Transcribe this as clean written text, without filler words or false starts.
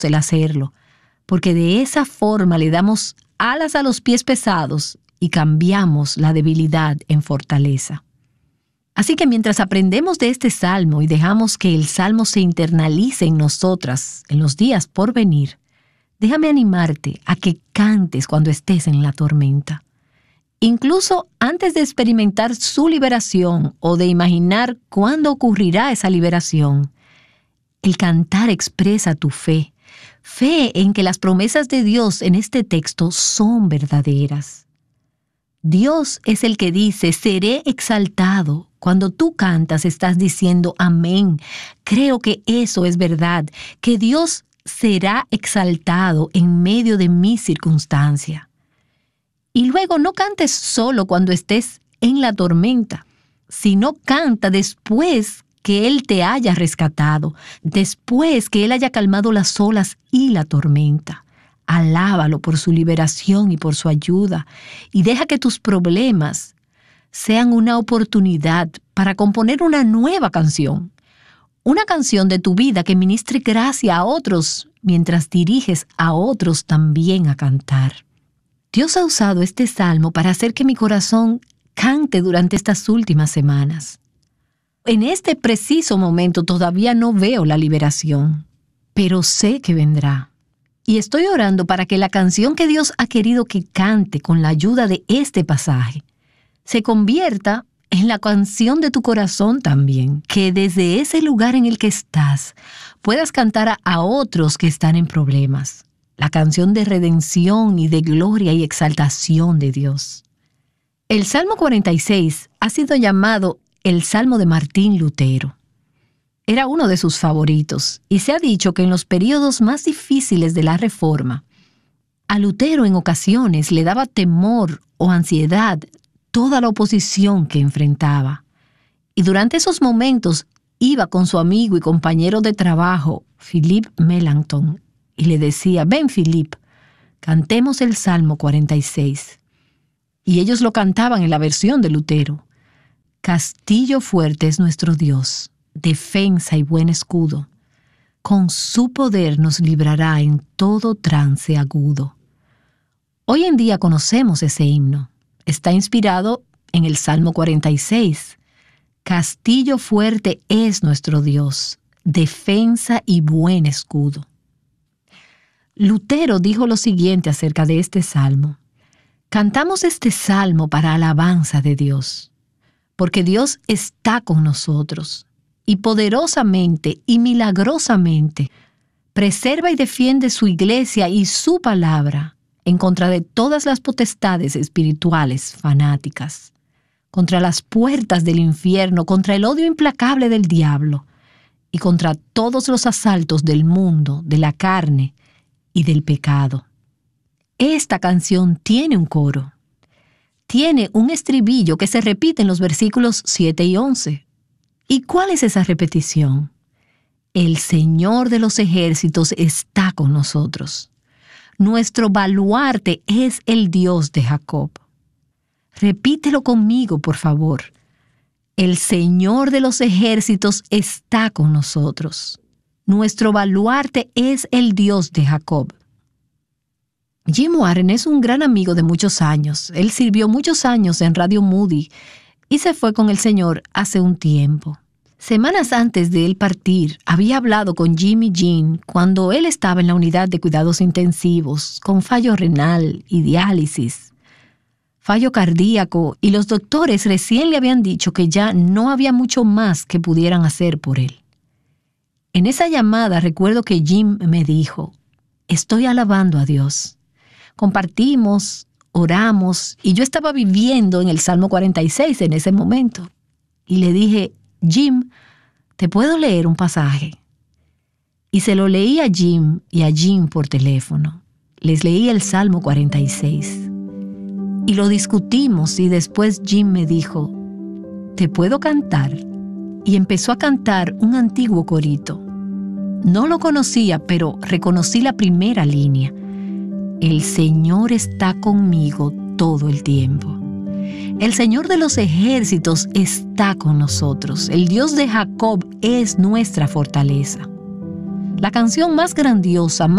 el hacerlo, porque de esa forma le damos alas a los pies pesados y cambiamos la debilidad en fortaleza. Así que mientras aprendemos de este salmo y dejamos que el salmo se internalice en nosotras en los días por venir, déjame animarte a que cantes cuando estés en la tormenta. Incluso antes de experimentar su liberación o de imaginar cuándo ocurrirá esa liberación, el cantar expresa tu fe. Fe en que las promesas de Dios en este texto son verdaderas. Dios es el que dice, seré exaltado. Cuando tú cantas, estás diciendo amén. Creo que eso es verdad, que Dios será exaltado en medio de mi circunstancia. Y luego no cantes solo cuando estés en la tormenta, sino canta después que Él te haya rescatado, después que Él haya calmado las olas y la tormenta. Alábalo por su liberación y por su ayuda, y deja que tus problemas sean una oportunidad para componer una nueva canción. Una canción de tu vida que ministre gracia a otros mientras diriges a otros también a cantar. Dios ha usado este salmo para hacer que mi corazón cante durante estas últimas semanas. En este preciso momento todavía no veo la liberación, pero sé que vendrá. Y estoy orando para que la canción que Dios ha querido que cante con la ayuda de este pasaje se convierta en la canción de tu corazón también, que desde ese lugar en el que estás puedas cantar a otros que están en problemas. La canción de redención y de gloria y exaltación de Dios. El Salmo 46 ha sido llamado el Salmo de Martín Lutero. Era uno de sus favoritos y se ha dicho que en los períodos más difíciles de la Reforma, a Lutero en ocasiones le daba temor o ansiedad toda la oposición que enfrentaba. Y durante esos momentos iba con su amigo y compañero de trabajo, Philip Melanchthon, y le decía, ven Philip, cantemos el Salmo 46. Y ellos lo cantaban en la versión de Lutero. Castillo fuerte es nuestro Dios, defensa y buen escudo. Con su poder nos librará en todo trance agudo. Hoy en día conocemos ese himno. Está inspirado en el Salmo 46. Castillo fuerte es nuestro Dios, defensa y buen escudo. Lutero dijo lo siguiente acerca de este salmo. Cantamos este salmo para alabanza de Dios, porque Dios está con nosotros y poderosamente y milagrosamente preserva y defiende su iglesia y su palabra en contra de todas las potestades espirituales fanáticas, contra las puertas del infierno, contra el odio implacable del diablo y contra todos los asaltos del mundo, de la carne y del pecado. Esta canción tiene un coro. Tiene un estribillo que se repite en los versículos 7 y 11. ¿Y cuál es esa repetición? El Señor de los ejércitos está con nosotros. Nuestro baluarte es el Dios de Jacob. Repítelo conmigo, por favor. El Señor de los ejércitos está con nosotros. Nuestro baluarte es el Dios de Jacob. Jim Warren es un gran amigo de muchos años. Él sirvió muchos años en Radio Moody y se fue con el Señor hace un tiempo. Semanas antes de él partir, había hablado con Jim y Jean cuando él estaba en la unidad de cuidados intensivos, con fallo renal y diálisis, fallo cardíaco, y los doctores recién le habían dicho que ya no había mucho más que pudieran hacer por él. En esa llamada recuerdo que Jim me dijo, estoy alabando a Dios. Compartimos, oramos, y yo estaba viviendo en el Salmo 46 en ese momento. Y le dije, Jim, ¿te puedo leer un pasaje? Y se lo leí a Jim y a Jim por teléfono. Les leí el Salmo 46. Y lo discutimos y después Jim me dijo, ¿te puedo cantar? Y empezó a cantar un antiguo corito. No lo conocía, pero reconocí la primera línea. El Señor está conmigo todo el tiempo. El Señor de los ejércitos está con nosotros. El Dios de Jacob es nuestra fortaleza. la canción más grandiosa,